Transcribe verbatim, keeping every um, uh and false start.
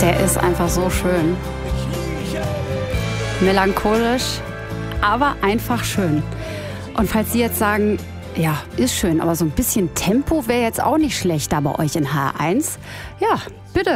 Der ist einfach so schön. Melancholisch, aber einfach schön. Und falls Sie jetzt sagen, ja, ist schön, aber so ein bisschen Tempo wäre jetzt auch nicht schlecht da bei euch in H eins. Ja, bitte.